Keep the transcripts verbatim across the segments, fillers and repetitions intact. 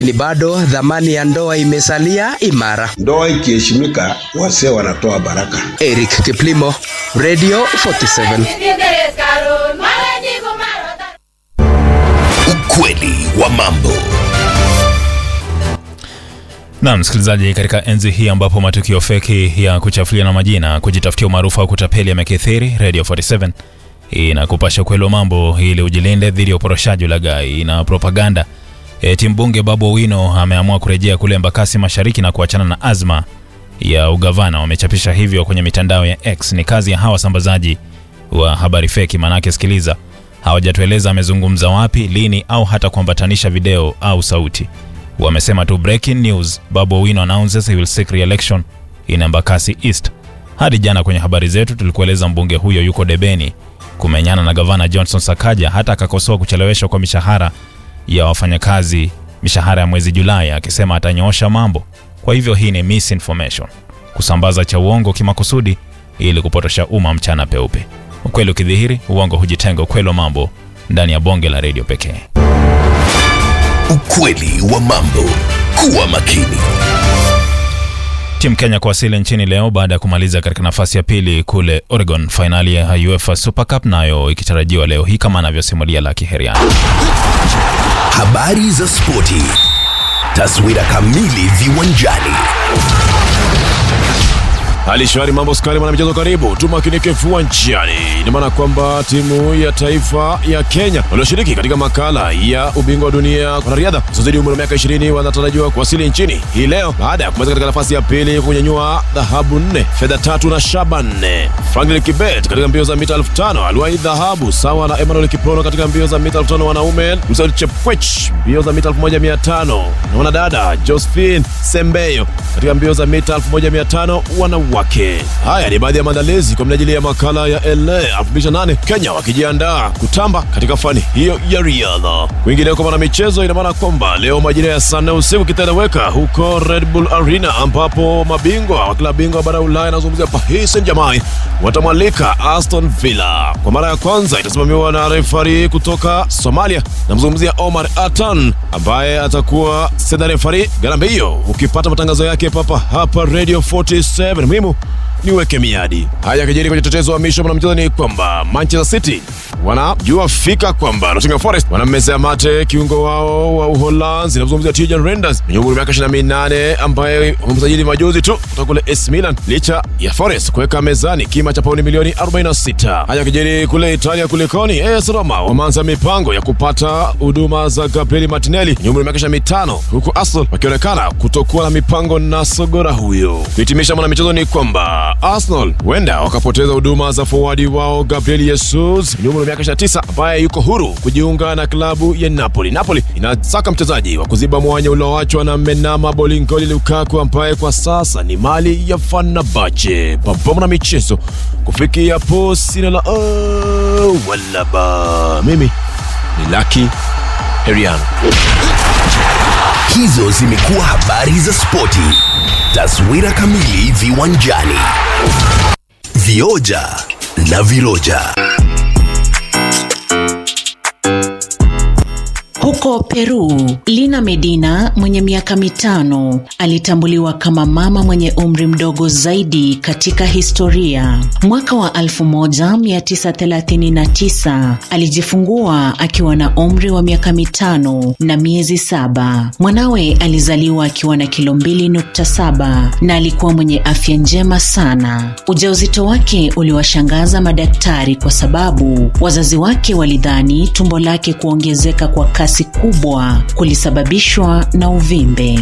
Ni bado dhamani ya ndoa imesalia imara. Ndoa ikiheshimika, wazee wanatoa baraka. Eric Kiplimo, Radio forty-seven. Ukweli wa mambo. Na msikilizaji, katika enzi hii ambapo matukio feki ya kuchafulia na majina, kujitafutia umaarufu au kutapeli yamekithiri, Radio forty-seven inakupasha ukweli wa mambo ili ujilinde dhidi ya uporoshaji, ulaghai na propaganda. E, timbunge Babu Owino ameamua kurejea kule Embakasi Mashariki na kuachana na azma ya ugavana. Wamechapisha hivyo kwenye mitandao ya X. Ni kazi ya hawa sambazaji wa habari feki, manake sikiliza, hawajatueleza amezungumza wapi, lini au hata kuambatanisha video au sauti. Wamesema tu breaking news, Babu Owino announces he will seek re-election in Embakasi East. Hadi jana kwenye habari zetu tulikueleza mbunge huyo yuko debeni kumenyana na gavana Johnson Sakaja, hata akakosoa kucheleweshwa kwa mishahara ya wafanyakazi, mishahara ya mwezi Julai, akisema atanyoosha mambo. Kwa hivyo hii ni misinformation, kusambaza cha uongo kimakusudi ili kupotosha umma mchana peupe. Ukweli ukidhihiri, uongo hujitenga. Ukweli wa mambo ndani ya bonge la radio pekee. Ukweli wa mambo. Kuwa makini. Timu Kenya kuwasili nchini leo baada ya kumaliza katika nafasi ya pili kule Oregon. Finali ya UEFA Super Cup nayo ikitarajiwa leo hii kama anavyosimulia Lucky Heriano. Habari za spoti. Taswira kamili viwanjani. Hali shwari, mambo skari, mwana michezo karibu. Tumakinike viwanjani. Ina maana kwamba timu ya taifa ya Kenya walioshiriki katika makala ya ubingwa wa dunia kwa riadha zozidi umri wa miaka ishirini wanatarajiwa kuwasili nchini hii leo baada ya kumaliza katika nafasi ya pili kunyanyua dhahabu nne, fedha tatu na shaba nne. Franklin Kibet katika mbio za mita elfu tano aliwahi dhahabu sawa na Emmanuel Kiprono katika mbio za mita elfu tano wanaume. Msaid Chepkwech mbio za mita elfu moja mia tano na wanadada Josephine Sembeyo katika mbio za mita elfu moja mia tano wanawake. Haya ni baadhi ya maandalizi kwa minajili ya makala ya L A elfu mbili na nane, Kenya wakijiandaa kutamba katika fani hiyo ya riadha. Kwingineko kwa michezo, ina maana kwamba leo majira ya saa nne usiku kitaeleweka huko Red Bull Arena, ambapo mabingwa wa klabu bingwa bara Ulaya nazungumzia Paris Saint-Germain watamwalika Aston Villa. Kwa mara ya kwanza itasimamiwa na referee kutoka Somalia, namzungumzia Omar Atan ambaye atakuwa senda referee. Garambe hiyo ukipata matangazo yake papa hapa Radio forty-seven. Muhimu niweke miadi. Haya kijiri kwenye tetezo wa misho mwana mchezo ni kwamba Manchester City wanajua fika kwamba Nottingham Forest wanamezea mate kiungo wao wa Uholanzi, namzungumzia Tijan Renders mwenye umri wa miaka ishirini na nane ambaye wamemsajili majuzi tu kutoka kule A C Milan, licha ya Forest kuweka mezani kima cha pauni milioni arobaini na sita. Haya kijiri kule Italia kulikoni, A S Roma wameanza mipango ya kupata huduma za Gabriel Martinelli mwenye umri wa miaka ishirini na mitano, huku Arsenal wakionekana kutokuwa na mipango na sogora huyo. Kuhitimisha mwana michezo ni kwamba Arsenal wenda wakapoteza huduma za forward wao Gabriel Jesus mwenye umri wa miaka ishirini na tisa ambaye yuko huru kujiunga na klabu ya Napoli. Napoli inasaka mchezaji wa kuziba mwanya ulioachwa na Menama Bolingoli Lukaku ambaye kwa sasa ni mali ya Fenerbahce. Pamoja na michezo kufikia hapo sina la oh, wala ba. Mimi ni Lucky Heriano. Hizo zimekuwa habari za spoti. Taswira kamili viwanjani. Vioja na viroja. Huko Peru, Lina Medina mwenye miaka mitano alitambuliwa kama mama mwenye umri mdogo zaidi katika historia. Mwaka wa elfu moja mia tisa thelathini na tisa alijifungua akiwa na umri wa miaka mitano na miezi saba. Mwanawe alizaliwa akiwa na kilo mbili nukta saba na alikuwa mwenye afya njema sana. Ujauzito wake uliwashangaza madaktari kwa sababu wazazi wake walidhani tumbo lake kuongezeka kwa kasi kubwa kulisababishwa na uvimbe.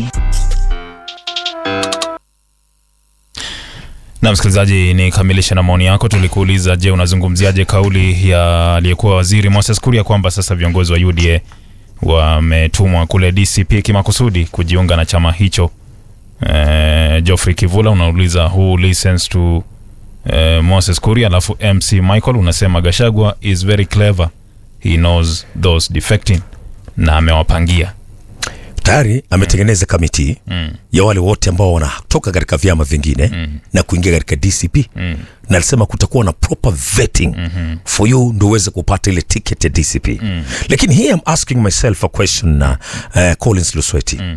Na msikilizaji, ni kamilisha na maoni yako. Tulikuuliza, je, unazungumziaje kauli ya aliyekuwa waziri Moses Kuria kwamba sasa viongozi wa U D A wametumwa kule D C P kimakusudi kujiunga na chama hicho? Eh, Geoffrey Kivula unauliza who listens to eh, Moses Kuria, alafu M C Michael unasema Gachagua is very clever, he knows those defecting na amewapangia. tayari ametengeneza kamiti mm. ya wale wote ambao wanatoka katika vyama vingine mm. na kuingia katika D C P mm. na alisema kutakuwa na proper vetting mm-hmm. for you ndio uweze kupata ile ticket ya D C P mm. lakini here I'm asking myself a question na uh, Collins Lusweti mm.